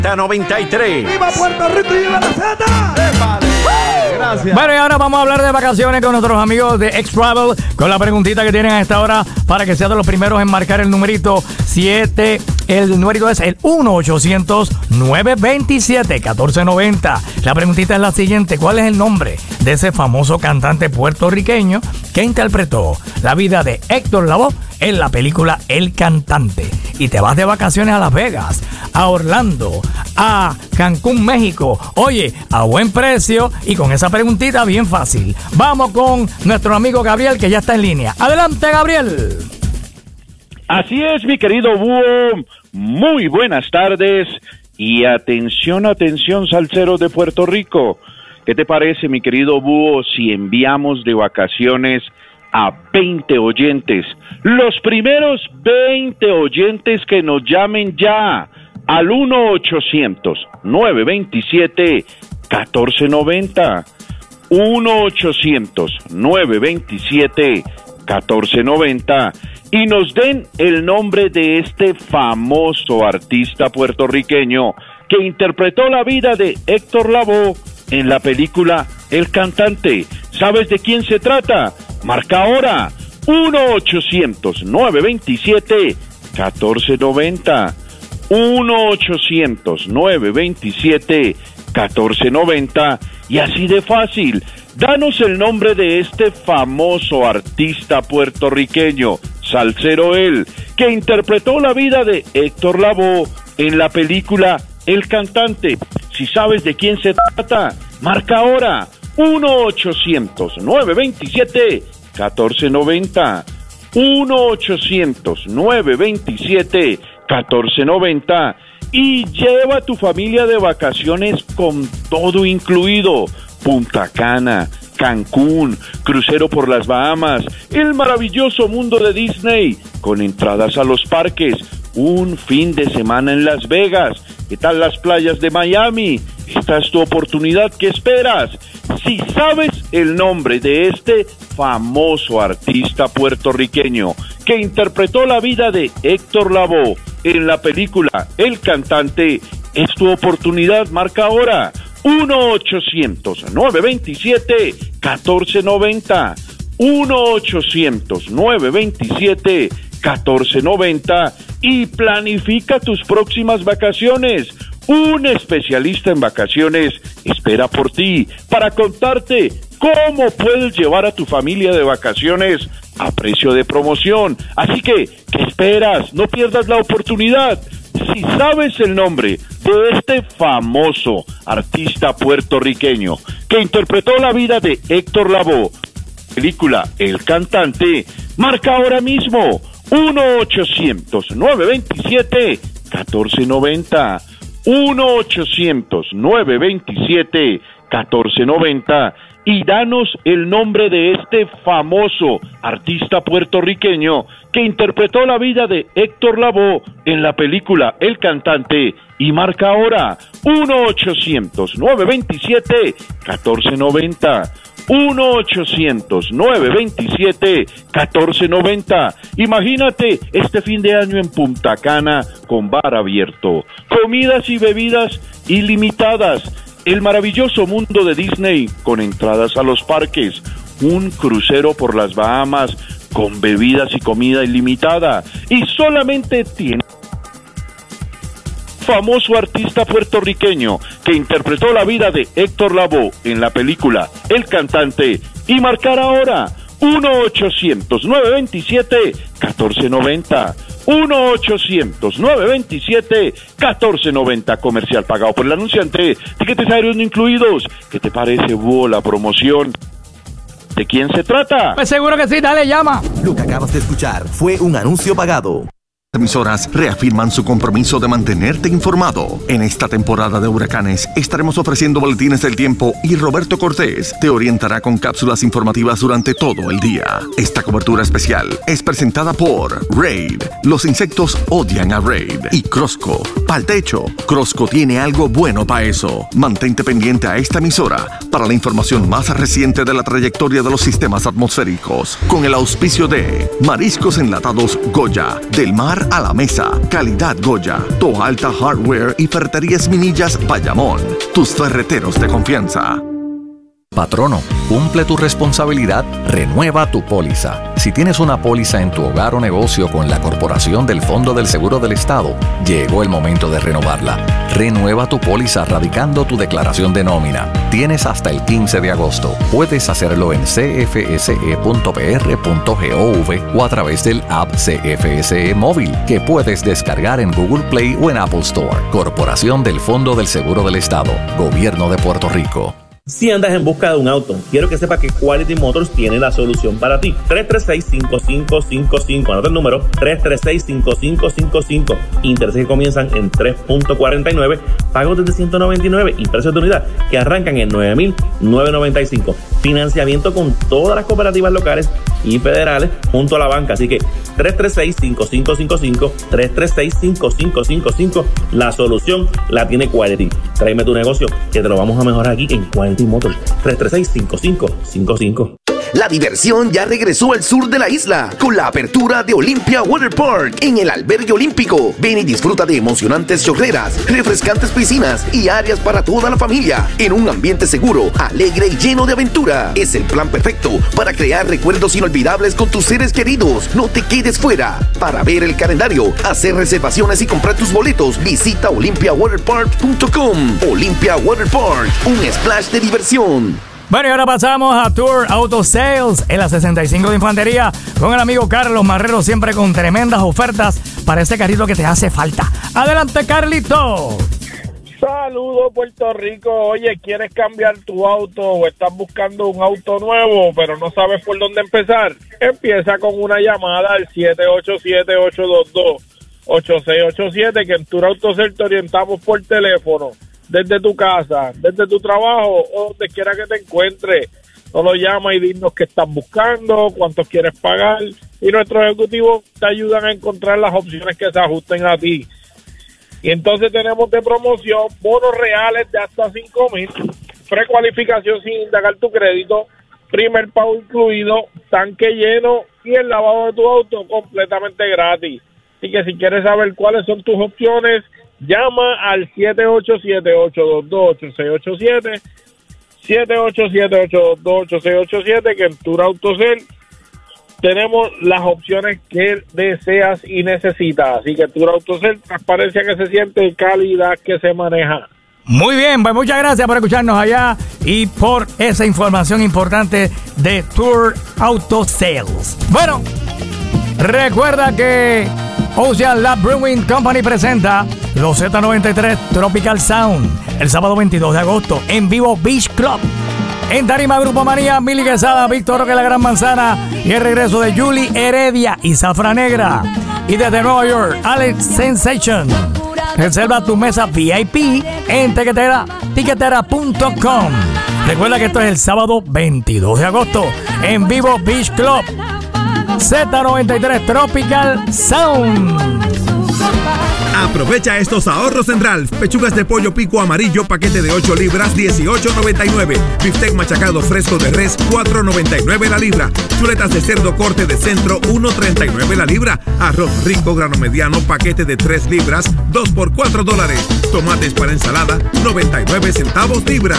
93. ¡Viva Puerto Rico y viva la Z! Gracias. Bueno, y ahora vamos a hablar de vacaciones con nuestros amigos de X-Travel, con la preguntita que tienen a esta hora para que sean de los primeros en marcar el numerito 7. El numerito es el 1-800-927-1490. La preguntita es la siguiente: ¿cuál es el nombre de ese famoso cantante puertorriqueño que interpretó la vida de Héctor Lavoe en la película El Cantante? Y te vas de vacaciones a Las Vegas, a Orlando, a Cancún, México. Oye, a buen precio y con esa preguntita bien fácil. Vamos con nuestro amigo Gabriel, que ya está en línea. Adelante, Gabriel. Así es, mi querido Búho. Muy buenas tardes y atención, atención, salseros de Puerto Rico. ¿Qué te parece, mi querido Búho, si enviamos de vacaciones a 20 oyentes? Los primeros 20 oyentes que nos llamen ya al 1-800-927-1490. 1-800-927-1490 y nos den el nombre de este famoso artista puertorriqueño que interpretó la vida de Héctor Lavoe en la película El Cantante. ¿Sabes de quién se trata? Marca ahora 1-800-927-1490. 1-800-927-1490 y así de fácil. Danos el nombre de este famoso artista puertorriqueño, salsero él, que interpretó la vida de Héctor Lavoe en la película El Cantante. Si sabes de quién se trata, marca ahora 1-800-927-1490. 1-800-927-1490 y lleva a tu familia de vacaciones con todo incluido. Punta Cana, Cancún, crucero por las Bahamas, el maravilloso mundo de Disney, con entradas a los parques, un fin de semana en Las Vegas. ¿Qué tal las playas de Miami? Esta es tu oportunidad. ¿Qué esperas? Si sabes el nombre de este famoso artista puertorriqueño que interpretó la vida de Héctor Lavoe en la película El Cantante, es tu oportunidad. Marca ahora 1-800-927-1490. 1-800-927-1490 y planifica tus próximas vacaciones. Un especialista en vacaciones espera por ti para contarte cómo puedes llevar a tu familia de vacaciones a precio de promoción. Así que, ¿qué esperas? No pierdas la oportunidad. Si sabes el nombre de este famoso artista puertorriqueño que interpretó la vida de Héctor Lavoe, película El Cantante, marca ahora mismo 1-800-927-1490. 1-800-927-1490 y danos el nombre de este famoso artista puertorriqueño que interpretó la vida de Héctor Lavoe en la película El Cantante y marca ahora 1-800-927-1490. 1-800-927-1490. Imagínate este fin de año en Punta Cana con bar abierto, comidas y bebidas ilimitadas, el maravilloso mundo de Disney con entradas a los parques, un crucero por las Bahamas con bebidas y comida ilimitada y solamente tiene famoso artista puertorriqueño que interpretó la vida de Héctor Lavoe en la película El Cantante y marcar ahora 1-800-927-1490. 1-800-927-1490. Comercial pagado por el anunciante. Tiquetes aéreos no incluidos. ¿Qué te parece, Búho, la promoción? ¿De quién se trata? Pues seguro que sí, dale, llama. Lo que acabas de escuchar fue un anuncio pagado. Emisoras reafirman su compromiso de mantenerte informado. En esta temporada de huracanes estaremos ofreciendo boletines del tiempo y Roberto Cortés te orientará con cápsulas informativas durante todo el día. Esta cobertura especial es presentada por Raid. Los insectos odian a Raid. Y Crosco. Pa'l techo. Crosco tiene algo bueno para eso. Mantente pendiente a esta emisora para la información más reciente de la trayectoria de los sistemas atmosféricos. Con el auspicio de Mariscos Enlatados Goya, del mar Hogar a la Mesa, Calidad Goya, Toalta Hardware y Ferretería Minillas Bayamón. Tus ferreteros de confianza. Patrono, cumple tu responsabilidad, renueva tu póliza. Si tienes una póliza en tu hogar o negocio con la Corporación del Fondo del Seguro del Estado, llegó el momento de renovarla. Renueva tu póliza radicando tu declaración de nómina. Tienes hasta el 15 de agosto. Puedes hacerlo en cfse.pr.gov o a través del app CFSE Móvil, que puedes descargar en Google Play o en Apple Store. Corporación del Fondo del Seguro del Estado, Gobierno de Puerto Rico. Si andas en busca de un auto, quiero que sepas que Quality Motors tiene la solución para ti. 336-5555. Anota el número, 336-5555. Intereses que comienzan en 3.49, pagos desde 199 y precios de unidad que arrancan en 9,995. Financiamiento con todas las cooperativas locales y federales junto a la banca. Así que 336-5555, 336-5555. La solución la tiene Quality. Tráeme tu negocio que te lo vamos a mejorar aquí en Quality Motors. 336-5555. La diversión ya regresó al sur de la isla con la apertura de Olympia Water Park en el albergue olímpico. Ven y disfruta de emocionantes chorreras, refrescantes piscinas y áreas para toda la familia en un ambiente seguro, alegre y lleno de aventura. Es el plan perfecto para crear recuerdos inolvidables con tus seres queridos. No te quedes fuera. Para ver el calendario, hacer reservaciones y comprar tus boletos, visita olympiawaterpark.com. Olympia Water Park, un splash de diversión. Bueno, y ahora pasamos a Tour Auto Sales en la 65 de Infantería con el amigo Carlos Marrero, siempre con tremendas ofertas para ese carrito que te hace falta. Adelante, Carlito. Saludos, Puerto Rico. Oye, ¿quieres cambiar tu auto o estás buscando un auto nuevo pero no sabes por dónde empezar? Empieza con una llamada al 787-822-8687 que en Tour Auto Sales te orientamos por teléfono. Desde tu casa, desde tu trabajo o donde quiera que te encuentres. Solo llama y dinos qué estás buscando, cuánto quieres pagar y nuestros ejecutivos te ayudan a encontrar las opciones que se ajusten a ti. Y entonces tenemos de promoción bonos reales de hasta $5,000, precualificación sin indagar tu crédito, primer pago incluido, tanque lleno y el lavado de tu auto completamente gratis. Así que si quieres saber cuáles son tus opciones, llama al 787-822-8687, 787-822-8687, que en Tour Auto Sales tenemos las opciones que deseas y necesitas. Así que Tour Auto Sales, transparencia que se siente, calidad que se maneja. Muy bien, pues muchas gracias por escucharnos allá y por esa información importante de Tour Auto Sales. Bueno, recuerda que Ocean Lab Brewing Company presenta los Z93 Tropical Sound el sábado 22 de agosto en Vivo Beach Club. En tarima, Grupo Manía, Mili Quesada, Víctor Roque La Gran Manzana y el regreso de Julie Heredia y Zafra Negra. Y desde Nueva York, Alex Sensation. Reserva tu mesa VIP en tiquetera.com. Recuerda que esto es el sábado 22 de agosto en Vivo Beach Club. Z93 Tropical Sound. Aprovecha estos ahorros en Ralph. Pechugas de pollo pico amarillo, paquete de 8 libras, $18.99. Bistec machacado fresco de res, $4.99 la libra. Chuletas de cerdo corte de centro, $1.39 la libra. Arroz rico grano mediano, paquete de 3 libras, 2 por $4. Tomates para ensalada, 99 centavos libra.